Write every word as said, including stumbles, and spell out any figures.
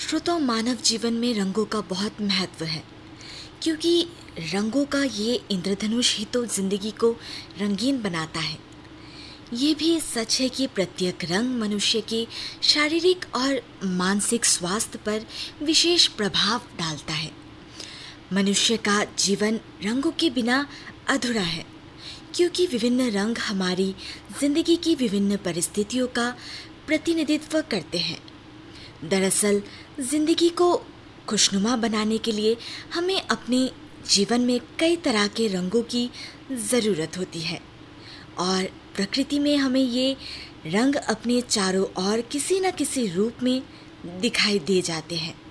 श्रोताओं, मानव जीवन में रंगों का बहुत महत्व है, क्योंकि रंगों का ये इंद्रधनुष ही तो जिंदगी को रंगीन बनाता है। ये भी सच है कि प्रत्येक रंग मनुष्य के शारीरिक और मानसिक स्वास्थ्य पर विशेष प्रभाव डालता है। मनुष्य का जीवन रंगों के बिना अधूरा है, क्योंकि विभिन्न रंग हमारी जिंदगी की विभिन्न परिस्थितियों का प्रतिनिधित्व करते हैं। दरअसल जिंदगी को खुशनुमा बनाने के लिए हमें अपने जीवन में कई तरह के रंगों की ज़रूरत होती है और प्रकृति में हमें ये रंग अपने चारों ओर किसी न किसी रूप में दिखाई दे जाते हैं।